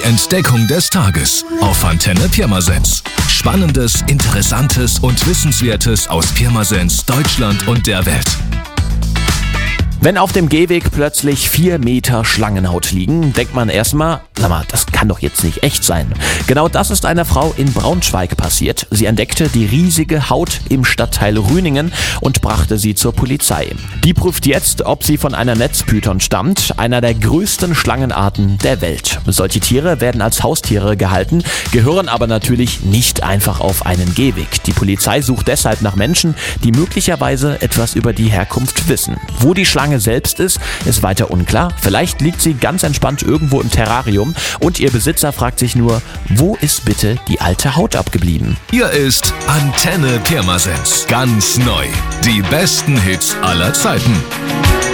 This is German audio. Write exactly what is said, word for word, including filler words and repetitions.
Entdeckung des Tages auf Antenne Pirmasens. Spannendes, Interessantes und Wissenswertes aus Pirmasens, Deutschland und der Welt. Wenn auf dem Gehweg plötzlich vier Meter Schlangenhaut liegen, denkt man erstmal, sag mal, das kann doch jetzt nicht echt sein. Genau das ist einer Frau in Braunschweig passiert. Sie entdeckte die riesige Haut im Stadtteil Rüningen und brachte sie zur Polizei. Die prüft jetzt, ob sie von einer Netzpython stammt, einer der größten Schlangenarten der Welt. Solche Tiere werden als Haustiere gehalten, gehören aber natürlich nicht einfach auf einen Gehweg. Die Polizei sucht deshalb nach Menschen, die möglicherweise etwas über die Herkunft wissen. Wo die Schlange selbst ist, ist weiter unklar. Vielleicht liegt sie ganz entspannt irgendwo im Terrarium und ihr Besitzer fragt sich nur, wo ist bitte die alte Haut abgeblieben? Hier ist Antenne Pirmasens. Ganz neu. Die besten Hits aller Zeiten.